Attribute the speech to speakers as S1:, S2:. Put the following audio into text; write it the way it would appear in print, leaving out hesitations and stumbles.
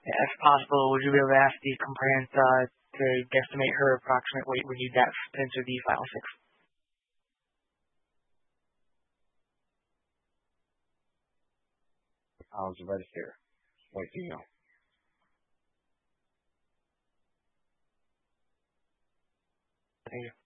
S1: If possible, would you be able to ask the complainant to guesstimate her approximate weight when you enter the final six?
S2: Pounds register. White female.
S1: Thank you.